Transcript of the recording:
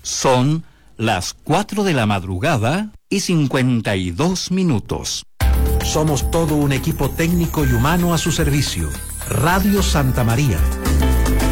Son las 4 de la madrugada y 52 minutos. Somos todo un equipo técnico y humano a su servicio. Radio Santa María,